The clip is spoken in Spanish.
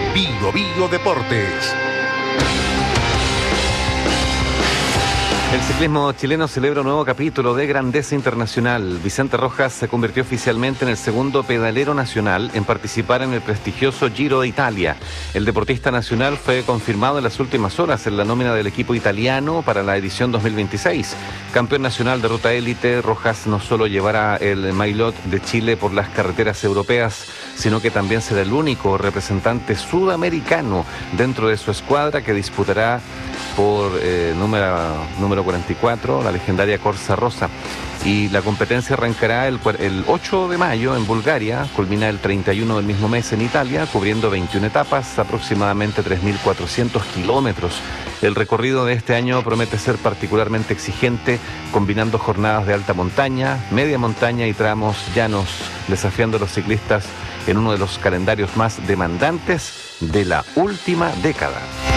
Bio Bio Deportes. El ciclismo chileno celebra un nuevo capítulo de grandeza internacional. Vicente Rojas se convirtió oficialmente en el segundo pedalero nacional en participar en el prestigioso Giro de Italia. El deportista nacional fue confirmado en las últimas horas en la nómina del equipo italiano para la edición 2026. Campeón nacional de ruta élite, Rojas no solo llevará el maillot de Chile por las carreteras europeas, sino que también será el único representante sudamericano dentro de su escuadra que disputará por número 44, la legendaria Corsa Rosa. Y la competencia arrancará el 8 de mayo en Bulgaria, culmina el 31 del mismo mes en Italia, cubriendo 21 etapas, aproximadamente 3.400 kilómetros. El recorrido de este año promete ser particularmente exigente, combinando jornadas de alta montaña, media montaña y tramos llanos, desafiando a los ciclistas en uno de los calendarios más demandantes de la última década.